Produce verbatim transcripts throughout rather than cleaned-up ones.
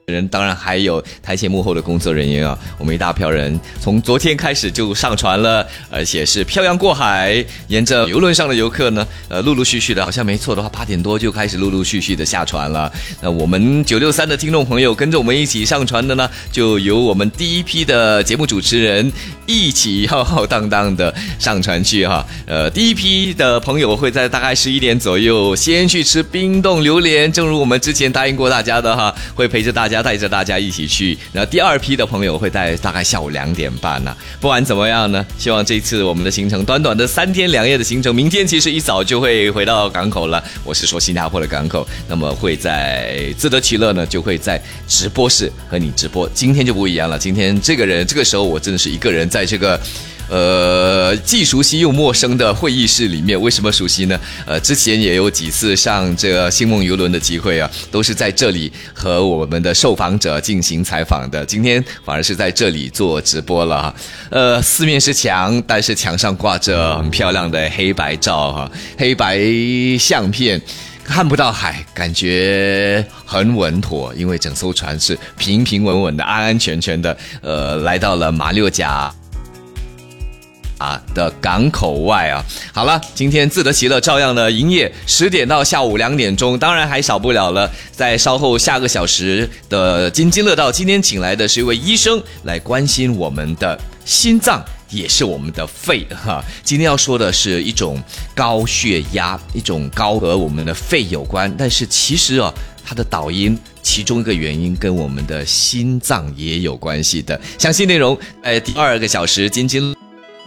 人，当然还有台前幕后的工作人员啊，我们一大票人从昨天开始就上船了，而且是漂洋过海，沿着游轮上的游客呢，呃，陆陆续续的，好像没错的话，八点多就开始陆陆续续的下船了。那我们九六三的听众朋友跟着我们一起上船的呢，就由我们第一批的节目主持人一起浩浩荡荡的上船去哈。呃，第一批的朋友会在大概十一点左右先去吃冰冻榴莲，正如我们之前答应过大家的哈，会陪着大家。带着大家一起去，然后第二批的朋友会在大概下午两点半呢、啊。不管怎么样呢，希望这次我们的行程短短的三天两夜的行程，明天其实一早就会回到港口了。我是说新加坡的港口，那么会在自得其乐呢，就会在直播室和你直播。今天就不一样了，今天这个人这个时候我真的是一个人在这个。呃，既熟悉又陌生的会议室里面，为什么熟悉呢？呃，之前也有几次上这个星梦邮轮的机会啊，都是在这里和我们的受访者进行采访的。今天反而是在这里做直播了哈。呃，四面是墙，但是墙上挂着很漂亮的黑白照哈，黑白相片。看不到海，感觉很稳妥，因为整艘船是平平稳稳的、安安全全的，呃，来到了马六甲。啊的港口外啊，好了，今天自得其乐照样的营业，十点到下午两点钟，当然还少不了了。在稍后下个小时的津津乐道，今天请来的是一位医生来关心我们的心脏，也是我们的肺哈。今天要说的是一种高血压，一种高和我们的肺有关，但是其实啊，它的导因。其中一个原因跟我们的心脏也有关系的。详细内容，呃，第二个小时津津。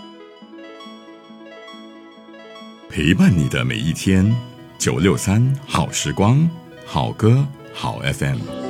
陪伴你的每一天，九六三好时光，好歌好 F M。